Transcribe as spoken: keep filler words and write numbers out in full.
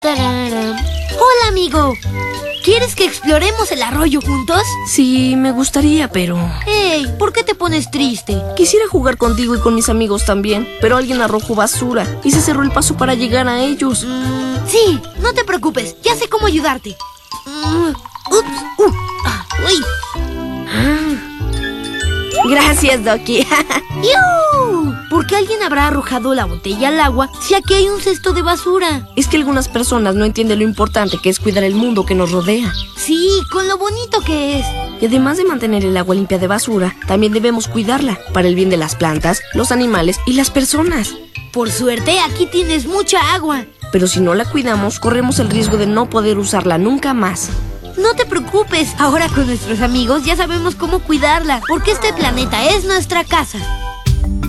Tarara. Hola, amigo. ¿Quieres que exploremos el arroyo juntos? Sí, me gustaría, pero... Hey, ¿por qué te pones triste? Quisiera jugar contigo y con mis amigos también, pero alguien arrojó basura y se cerró el paso para llegar a ellos. Mm, sí, no te preocupes, ya sé cómo ayudarte. Mm, ups, uh, ah, uy. Gracias, Doki. ¡Yu! ¿Por qué alguien habrá arrojado la botella al agua si aquí hay un cesto de basura? Es que algunas personas no entienden lo importante que es cuidar el mundo que nos rodea. Sí, con lo bonito que es. Y además de mantener el agua limpia de basura, también debemos cuidarla para el bien de las plantas, los animales y las personas. Por suerte, aquí tienes mucha agua. Pero si no la cuidamos, corremos el riesgo de no poder usarla nunca más. No te preocupes, ahora con nuestros amigos ya sabemos cómo cuidarla, porque este planeta es nuestra casa.